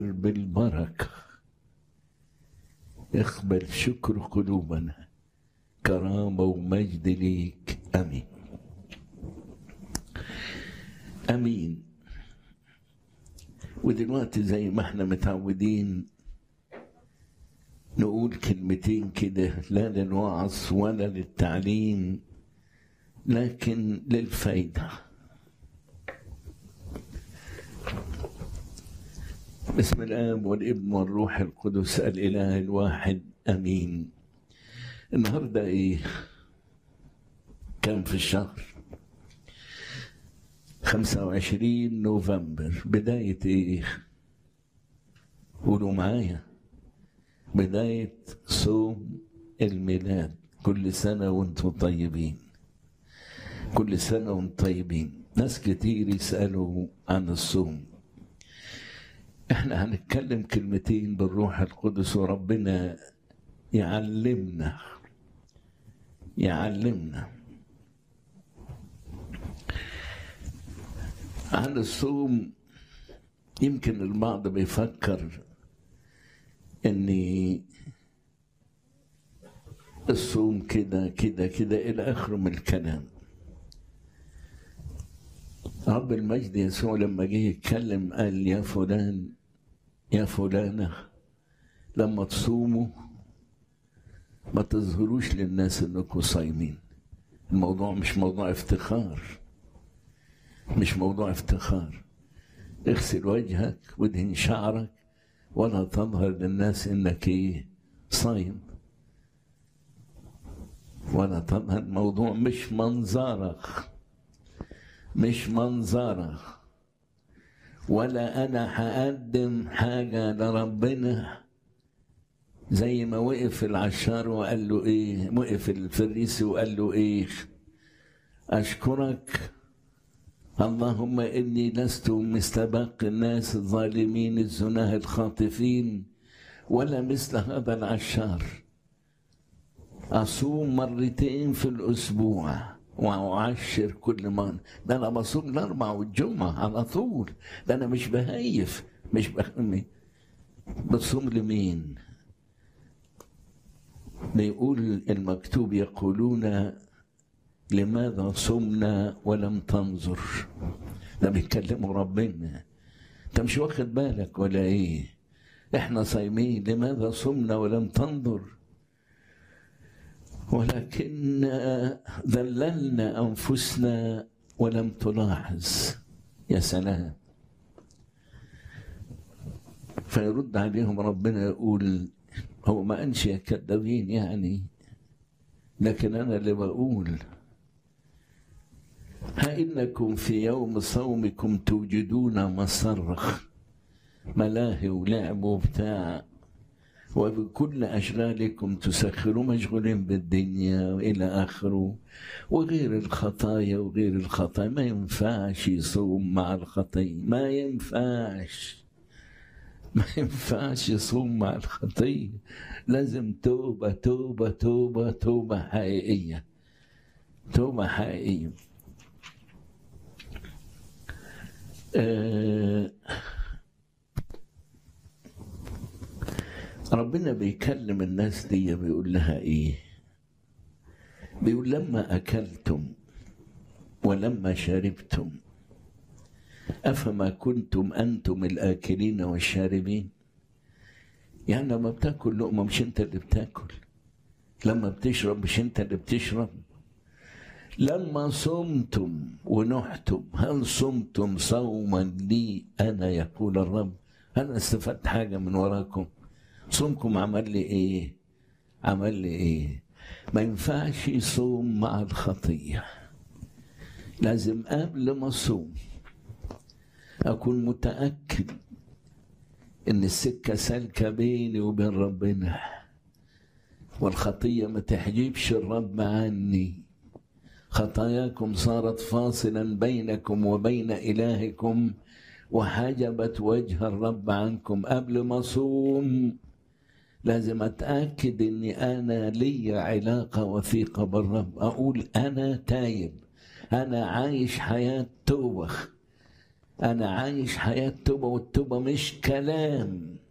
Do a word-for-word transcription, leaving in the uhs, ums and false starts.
بالبركة. اقبل شكر قلوبنا، كرامة ومجد ليك. أمين أمين. ودلوقتي زي ما احنا متعودين نقول كلمتين كده، لا للوعظ ولا للتعليم لكن للفايدة. بسم الآب والابن والروح القدس الإله الواحد أمين. النهاردة إيه؟ كم في الشهر؟ خمسة وعشرين نوفمبر. بداية إيه؟ قولوا معايا، بداية صوم الميلاد. كل سنة وانتم طيبين، كل سنة وانتم طيبين. ناس كتير يسألوا عن الصوم. احنا هنتكلم كلمتين بالروح القدس وربنا يعلمنا يعلمنا عن الصوم. يمكن البعض بيفكر ان الصوم كده كده كده الى اخره من الكلام. رب المجد يسوع لما جه يتكلم قال يا فلان يا فلانة، لما تصوموا ما تظهروش للناس انكم صايمين. الموضوع مش موضوع افتخار، مش موضوع افتخار. اغسل وجهك وادهن شعرك ولا تظهر للناس انك ايه؟ صايم. ولا تظهر. الموضوع مش منظرك، مش منظرك. ولا انا هقدم حاجه لربنا زي ما وقف العشار وقال له ايه؟ وقف الفريسي وقال له ايه؟ اشكرك اللهم اني لست مثل باقي الناس الظالمين الزناه الخاطفين ولا مثل هذا العشار. اصوم مرتين في الاسبوع وأعشر كل مرة. ده أنا بصوم الأربع والجمعة على طول. ده أنا مش بهيف، مش بخمي. بتصوم لمين؟ بيقول المكتوب يقولون لماذا صمنا ولم تنظر؟ ده بيتكلموا ربنا. أنت مش واخد بالك ولا إيه؟ إحنا صايمين لماذا صمنا ولم تنظر؟ ولكن ذللنا أنفسنا ولم تلاحظ. يا سلام. فيرد عليهم ربنا يقول هو ما أنش يا كذابين يعني، لكن أنا اللي بقول ها إنكم في يوم صومكم توجدون مصرخ، ملاهي ولعب وبتاع، وبكل أشغالكم تسخروا، مشغولين بالدنيا وإلى آخره، وغير الخطايا وغير الخطايا. ما ينفعش يصوم مع الخطية، ما ينفعش ما ينفعش يصوم مع الخطية. لازم توبة توبة توبة توبة حقيقية، توبة حقيقية. آه ربنا بيكلم الناس دي بيقول لها ايه؟ بيقول لما اكلتم ولما شربتم افما كنتم انتم الاكلين والشاربين. يعني لما بتاكل لقمه مش انت اللي بتاكل، لما بتشرب مش انت اللي بتشرب. لما صمتم ونحتم هل صمتم صوما لي انا يقول الرب؟ انا استفدت حاجه من وراكم؟ صومكم عمل لي ايه؟ عمل لي ايه؟ ما ينفعش يصوم مع الخطيه. لازم قبل ما اصوم اكون متاكد ان السكه سالكه بيني وبين ربنا، والخطيه ما تحجبش الرب عني. خطاياكم صارت فاصلا بينكم وبين الهكم وحجبت وجه الرب عنكم. قبل ما اصوم لازم أتأكد أني أنا لي علاقة وثيقة بالرب. أقول أنا تايب، أنا عايش حياة توبة، أنا عايش حياة توبة، والتوبة مش كلام.